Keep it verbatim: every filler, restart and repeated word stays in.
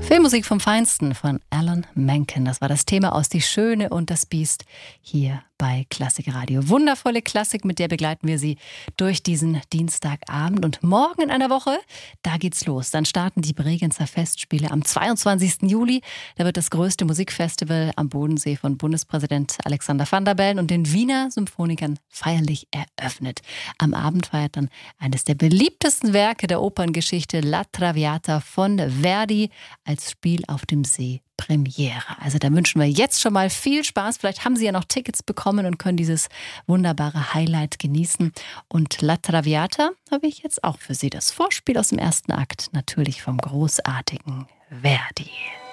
Filmmusik vom Feinsten von Alan Menken. Das war das Thema aus Die Schöne und das Biest hier bei Klassik Radio. Wundervolle Klassik, mit der begleiten wir Sie durch diesen Dienstagabend. Und morgen in einer Woche, da geht's los. Dann starten die Bregenzer Festspiele am zweiundzwanzigsten Juli. Da wird das größte Musikfestival am Bodensee von Bundespräsident Alexander Van der Bellen und den Wiener Symphonikern feierlich eröffnet. Am Abend feiert dann eines der beliebtesten Werke der Operngeschichte, La Traviata von Verdi, als Spiel auf dem See Premiere. Also da wünschen wir jetzt schon mal viel Spaß. Vielleicht haben Sie ja noch Tickets bekommen und können dieses wunderbare Highlight genießen. Und La Traviata habe ich jetzt auch für Sie, das Vorspiel aus dem ersten Akt, natürlich vom großartigen Verdi.